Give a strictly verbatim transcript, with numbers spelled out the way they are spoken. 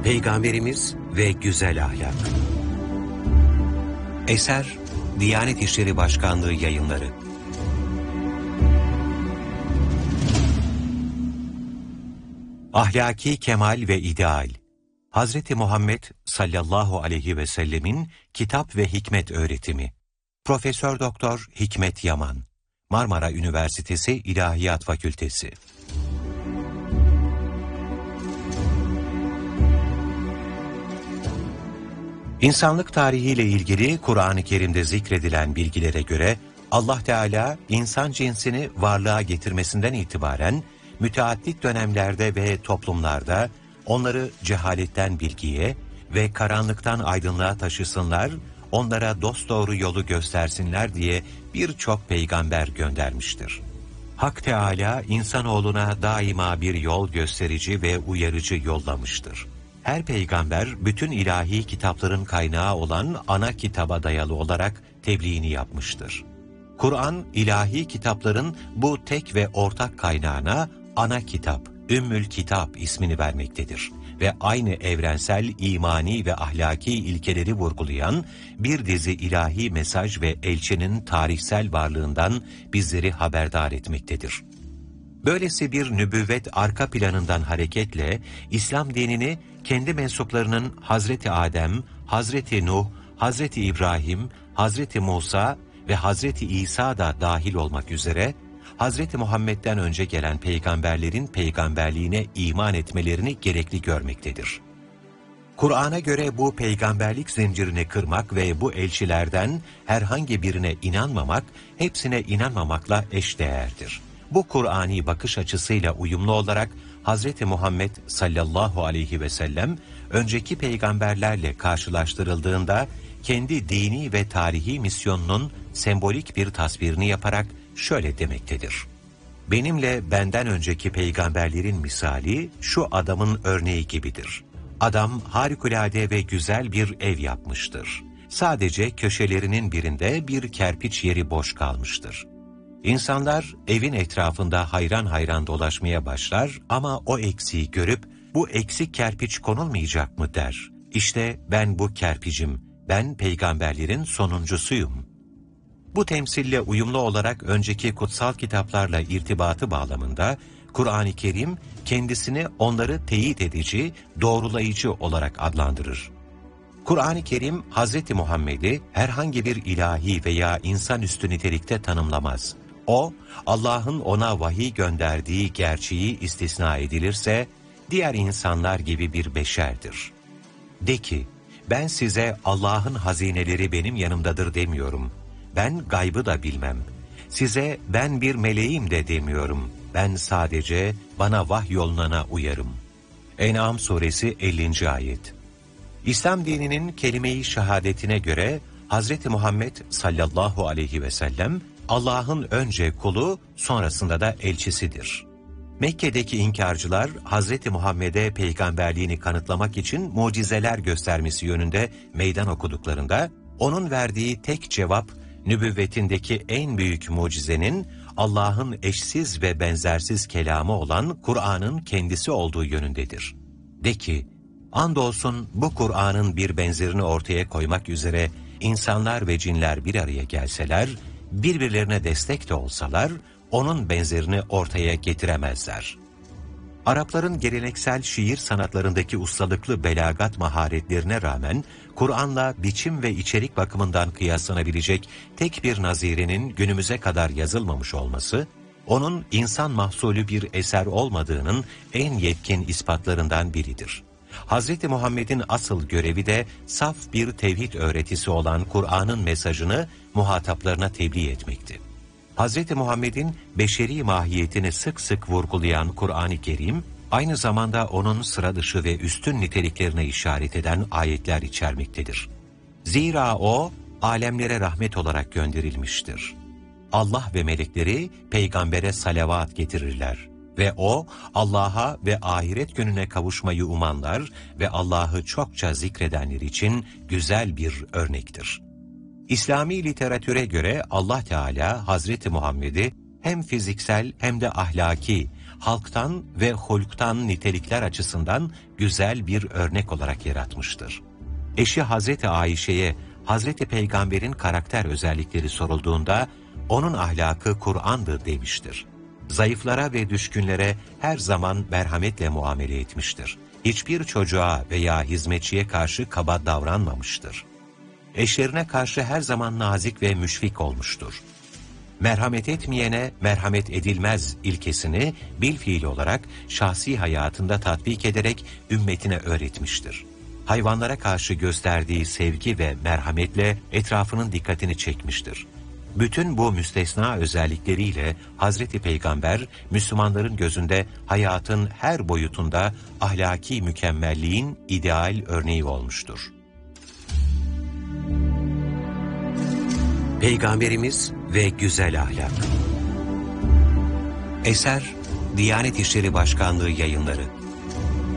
Peygamberimiz ve Güzel Ahlak. Eser, Diyanet İşleri Başkanlığı Yayınları. Ahlaki Kemal ve İdeal. Hazreti Muhammed sallallahu aleyhi ve sellemin kitap ve hikmet öğretimi. Profesör Doktor Hikmet Yaman, Marmara Üniversitesi İlahiyat Fakültesi. İnsanlık tarihiyle ilgili Kur'an-ı Kerim'de zikredilen bilgilere göre Allah Teala insan cinsini varlığa getirmesinden itibaren müteaddit dönemlerde ve toplumlarda onları cehaletten bilgiye ve karanlıktan aydınlığa taşısınlar, onlara dosdoğru yolu göstersinler diye birçok peygamber göndermiştir. Hak Teala insanoğluna daima bir yol gösterici ve uyarıcı yollamıştır. Her peygamber bütün ilahi kitapların kaynağı olan ana kitaba dayalı olarak tebliğini yapmıştır. Kur'an, ilahi kitapların bu tek ve ortak kaynağına ana kitap, Ümmül Kitap ismini vermektedir ve aynı evrensel imani ve ahlaki ilkeleri vurgulayan bir dizi ilahi mesaj ve elçinin tarihsel varlığından bizleri haberdar etmektedir. Böylesi bir nübüvvet arka planından hareketle İslam dinini kendi mensuplarının Hazreti Adem, Hazreti Nuh, Hazreti İbrahim, Hazreti Musa ve Hazreti İsa da dahil olmak üzere Hazreti Muhammed'den önce gelen peygamberlerin peygamberliğine iman etmelerini gerekli görmektedir. Kur'an'a göre bu peygamberlik zincirini kırmak ve bu elçilerden herhangi birine inanmamak, hepsine inanmamakla eşdeğerdir. Bu Kur'ani bakış açısıyla uyumlu olarak Hazreti Muhammed sallallahu aleyhi ve sellem önceki peygamberlerle karşılaştırıldığında kendi dini ve tarihi misyonunun sembolik bir tasvirini yaparak şöyle demektedir: benimle benden önceki peygamberlerin misali şu adamın örneği gibidir. Adam harikulade ve güzel bir ev yapmıştır. Sadece köşelerinin birinde bir kerpiç yeri boş kalmıştır. İnsanlar evin etrafında hayran hayran dolaşmaya başlar ama o eksiği görüp bu eksik kerpiç konulmayacak mı der. İşte ben bu kerpicim, ben peygamberlerin sonuncusuyum. Bu temsille uyumlu olarak önceki kutsal kitaplarla irtibatı bağlamında Kur'an-ı Kerim kendisini onları teyit edici, doğrulayıcı olarak adlandırır. Kur'an-ı Kerim Hazreti Muhammed'i herhangi bir ilahi veya insanüstü nitelikte tanımlamaz. O, Allah'ın ona vahiy gönderdiği gerçeği istisna edilirse, diğer insanlar gibi bir beşerdir. De ki, ben size Allah'ın hazineleri benim yanımdadır demiyorum. Ben gaybı da bilmem. Size ben bir meleğim de demiyorum. Ben sadece bana vahyolunana uyarım. En'am suresi ellinci ayet. İslam dininin kelime-i şehadetine göre Hazreti Muhammed sallallahu aleyhi ve sellem Allah'ın önce kulu, sonrasında da elçisidir. Mekke'deki inkarcılar Hazreti Muhammed'e peygamberliğini kanıtlamak için mucizeler göstermesi yönünde meydan okuduklarında onun verdiği tek cevap nübüvvetindeki en büyük mucizenin Allah'ın eşsiz ve benzersiz kelamı olan Kur'an'ın kendisi olduğu yönündedir. De ki, andolsun bu Kur'an'ın bir benzerini ortaya koymak üzere insanlar ve cinler bir araya gelseler, birbirlerine destek de olsalar, onun benzerini ortaya getiremezler. Arapların geleneksel şiir sanatlarındaki ustalıklı belagat maharetlerine rağmen, Kur'an'la biçim ve içerik bakımından kıyaslanabilecek tek bir nazirinin günümüze kadar yazılmamış olması, onun insan mahsulü bir eser olmadığının en yetkin ispatlarından biridir. Hazreti Muhammed'in asıl görevi de saf bir tevhid öğretisi olan Kur'an'ın mesajını muhataplarına tebliğ etmekti. Hazreti Muhammed'in beşeri mahiyetini sık sık vurgulayan Kur'an-ı Kerim, aynı zamanda onun sıra dışı ve üstün niteliklerine işaret eden ayetler içermektedir. Zira o, alemlere rahmet olarak gönderilmiştir. Allah ve melekleri peygambere salavat getirirler ve o, Allah'a ve ahiret gününe kavuşmayı umanlar ve Allah'ı çokça zikredenler için güzel bir örnektir. İslami literatüre göre Allah Teala Hazreti Muhammed'i hem fiziksel hem de ahlaki, halktan ve hulktan nitelikler açısından güzel bir örnek olarak yaratmıştır. Eşi Hazreti Ayşe'ye Hazreti Peygamber'in karakter özellikleri sorulduğunda onun ahlakı Kur'an'dır demiştir. Zayıflara ve düşkünlere her zaman merhametle muamele etmiştir. Hiçbir çocuğa veya hizmetçiye karşı kaba davranmamıştır. Eşlerine karşı her zaman nazik ve müşfik olmuştur. Merhamet etmeyene merhamet edilmez ilkesini bilfiil olarak şahsi hayatında tatbik ederek ümmetine öğretmiştir. Hayvanlara karşı gösterdiği sevgi ve merhametle etrafının dikkatini çekmiştir. Bütün bu müstesna özellikleriyle Hazreti Peygamber, Müslümanların gözünde hayatın her boyutunda ahlaki mükemmelliğin ideal örneği olmuştur. Peygamberimiz ve güzel ahlak. Eser, Diyanet İşleri Başkanlığı Yayınları.